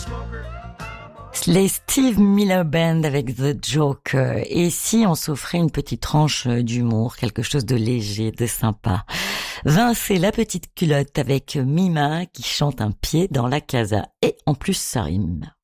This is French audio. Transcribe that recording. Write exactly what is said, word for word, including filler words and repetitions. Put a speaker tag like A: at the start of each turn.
A: Les Steve Miller Band avec The Joker. Et si on s'offrait une petite tranche d'humour, quelque chose de léger, de sympa. Vince et la petite culotte avec Mima qui chante un pied dans la casa. Et en plus ça rime.